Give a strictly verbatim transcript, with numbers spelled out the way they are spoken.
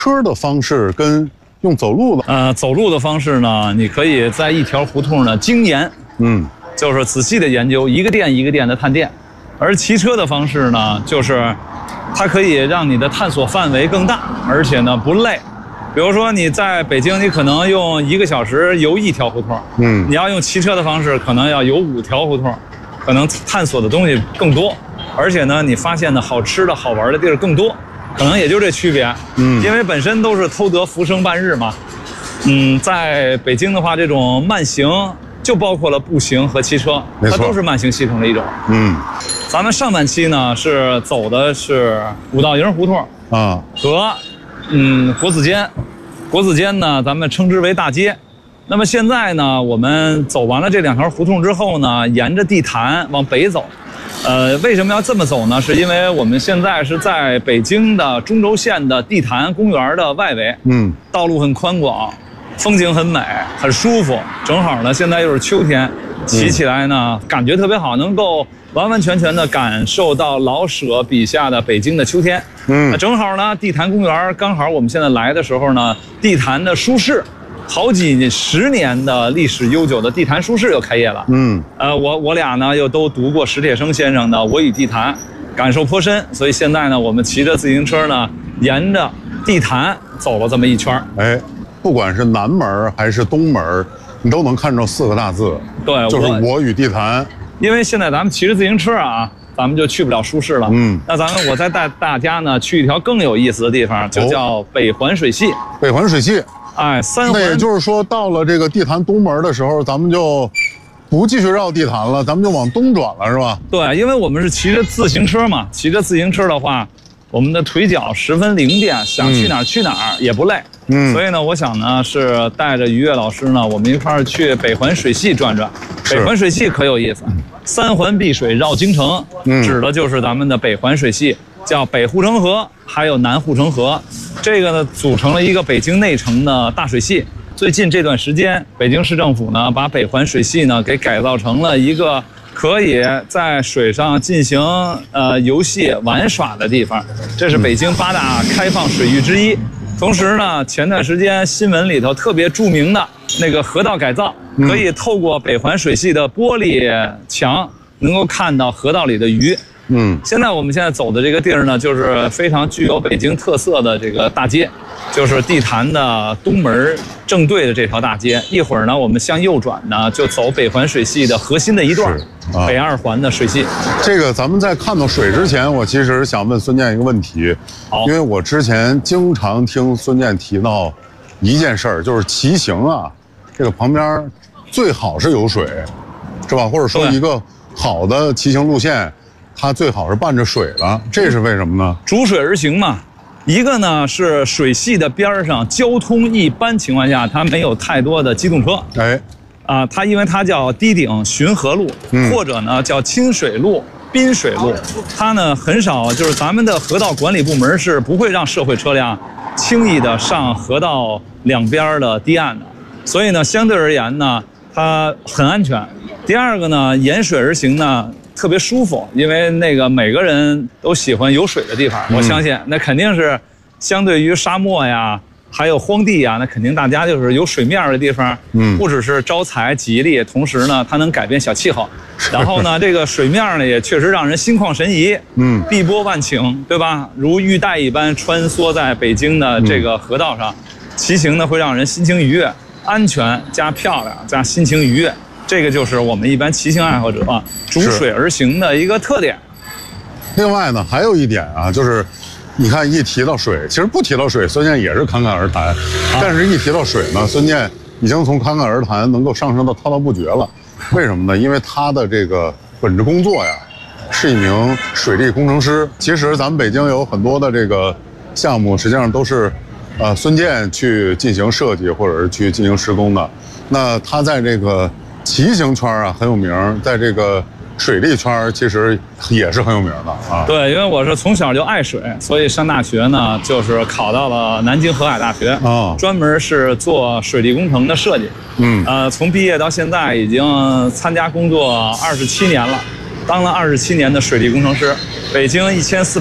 车的方式跟用走路的， 呃，走路的方式呢，你可以在一条胡同呢精研， 嗯， 就是仔细的研究一个店一个店的探店，而骑车的方式呢，就是它可以让你的探索范围更大，而且呢不累。比如说你在北京，你可能用一个小时游一条胡同， 嗯， 你要用骑车的方式，可能要游五条胡同，可能探索的东西更多，而且呢，你发现的好吃的好玩的地儿更多。可能也就这区别，嗯，因为本身都是偷得浮生半日嘛，嗯，在北京的话，这种慢行就包括了步行和骑车，它都是慢行系统的一种，嗯，咱们上半期呢是走的是五道营胡同啊和嗯国子监，国子监呢咱们称之为大街，那么现在呢我们走完了这两条胡同之后呢，沿着地坛往北走。呃，为什么要这么走呢？是因为我们现在是在北京的中轴线的地坛公园的外围，嗯，道路很宽广，风景很美，很舒服。正好呢，现在又是秋天，骑起来呢、嗯、感觉特别好，能够完完全全的感受到老舍笔下的北京的秋天。嗯，正好呢，地坛公园刚好我们现在来的时候呢，地坛的书市。好几十年的历史悠久的地坛书市又开业了。嗯，呃，我我俩呢又都读过史铁生先生的《我与地坛》，感受颇深。所以现在呢，我们骑着自行车呢，沿着地坛走了这么一圈。哎， 不管是南门还是东门，你都能看着四个大字。 对， 就是“我与地坛”。 因为现在咱们骑着自行车啊，咱们就去不了书市了。嗯，那咱们我再带大家呢去一条更有意思的地方，就叫北环水系。 哦、北环水系。 哎，三环。 那也就是说，到了这个地坛东门的时候，咱们就不继续绕地坛了，咱们就往东转了，是吧？ 对，因为我们是骑着自行车嘛，骑着自行车的话，我们的腿脚十分灵便，想去哪儿去哪儿也不累。嗯，所以呢，我想呢是带着于越老师呢，我们一块儿去北环水系转转。北环水系可有意思，三环碧水绕京城，嗯、指的就是咱们的北环水系。叫北护城河，还有南护城河，这个呢组成了一个北京内城的大水系。最近这段时间，北京市政府呢把北环水系呢给改造成了一个可以在水上进行呃游戏玩耍的地方，这是北京八大开放水域之一。同时呢，前段时间新闻里头特别著名的那个河道改造，可以透过北环水系的玻璃墙，能够看到河道里的鱼。嗯，现在我们现在走的这个地儿呢，就是非常具有北京特色的这个大街，就是地坛的东门正对的这条大街。一会儿呢，我们向右转呢，就走北环水系的核心的一段，啊、北二环的水系。 这个咱们在看到水之前，我其实想问孙健一个问题，因为我之前经常听孙健提到一件事儿，就是骑行啊，这个旁边最好是有水，是吧？或者说一个好的骑行路线。它最好是伴着水了，这是为什么呢？ 逐水而行嘛。一个呢是水系的边上，交通一般情况下它没有太多的机动车。哎，啊，它因为它叫低顶巡河路，嗯、或者呢叫清水路、滨水路，它呢很少，就是咱们的河道管理部门是不会让社会车辆轻易的上河道两边的堤岸的，所以呢相对而言呢，它很安全。第二个呢，沿水而行呢。特别舒服，因为那个每个人都喜欢有水的地方，嗯、我相信那肯定是相对于沙漠呀，还有荒地呀，那肯定大家就是有水面的地方，嗯，不只是招财吉利，同时呢，它能改变小气候，然后呢，这个水面呢也确实让人心旷神怡，嗯，碧波万顷，对吧？如玉带一般穿梭在北京的这个河道上，嗯、骑行呢会让人心情愉悦，安全加漂亮加心情愉悦。这个就是我们一般骑行爱好者啊，逐水而行的一个特点。 另外呢，还有一点啊，就是你看一提到水，其实不提到水，孙健也是侃侃而谈，啊、但是一提到水呢，孙健已经从侃侃而谈能够上升到滔滔不绝了。为什么呢？因为他的这个本职工作呀，是一名水利工程师。其实咱们北京有很多的这个项目，实际上都是呃孙健去进行设计或者是去进行施工的。那他在这个骑行圈啊很有名，在这个水利圈其实也是很有名的啊。 对，因为我是从小就爱水，所以上大学呢就是考到了南京河海大学啊，专门是做水利工程的设计。嗯，呃，从毕业到现在已经参加工作二十七年了，当了二十七年的水利工程师。北京一千四。